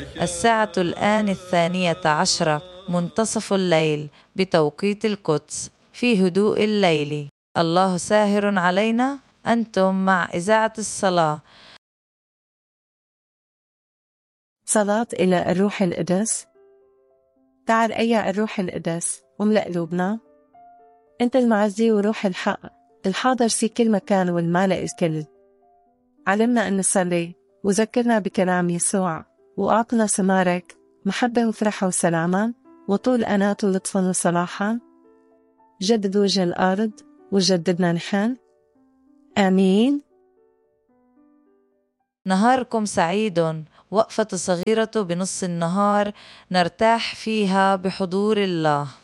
الساعة الآن 12:00 منتصف الليل بتوقيت القدس، في هدوء الليل. الله ساهر علينا. أنتم مع إذاعة الصلاة. صلاة إلى الروح القدس. تعال أيها الروح القدس واملأ قلوبنا. أنت المعزي وروح الحق، الحاضر في كل مكان والمالئ الكل. علمنا أن نصلي وذكرنا بكلام يسوع، وأعطنا ثمارك محبة وفرحة وسلاما وطول أنات ولطفا وصلاحا. جدد وجه الأرض وجددنا نحن. آمين. نهاركم سعيد. وقفة صغيرة بنص النهار نرتاح فيها بحضور الله.